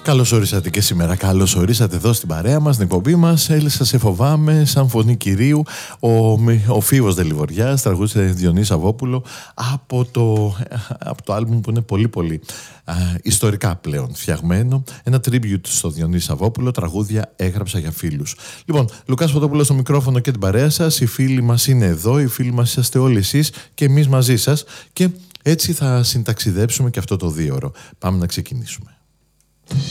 Καλώς ορίσατε και σήμερα. Καλώς ορίσατε εδώ στην παρέα μας, στην εκπομπή μας. Έλυσα σε φοβάμαι, σαν φωνή κυρίου. Ο Φίβος Δελιβοριάς τραγούδισε Διονύση Σαββόπουλο από το άλμπουμ που είναι πολύ ιστορικά πλέον φτιαγμένο. Ένα tribute στο Διονύση Σαββόπουλο, τραγούδια έγραψα για φίλους. Λοιπόν, Λουκάς Φωτόπουλος στο μικρόφωνο και την παρέα σας. Οι φίλοι μας είναι εδώ, οι φίλοι μας είσαστε όλοι εσείς και εμείς μαζί σας. Και έτσι θα συνταξιδέψουμε και αυτό το 2ωρο. Πάμε να ξεκινήσουμε.